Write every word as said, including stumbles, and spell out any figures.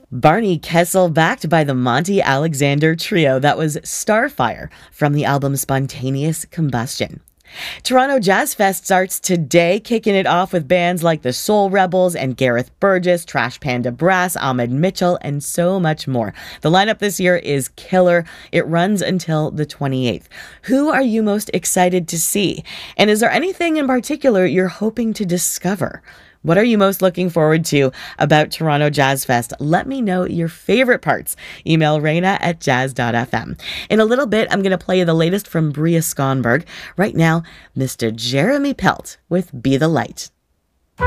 Barney Kessel backed by the Monty Alexander Trio. That was Starfire from the album Spontaneous Combustion. Toronto Jazz Fest starts today, kicking it off with bands like the Soul Rebels and Gareth Burgess, Trash Panda Brass, Ahmed Mitchell, and so much more. The lineup this year is killer. It runs until the twenty-eighth. Who are you most excited to see? And is there anything in particular you're hoping to discover? What are you most looking forward to about Toronto Jazz Fest? Let me know your favorite parts. Email Raina at jazz dot f m. In a little bit, I'm going to play you the latest from Bria Skonberg. Right now, Mister Jeremy Pelt with Be the Light.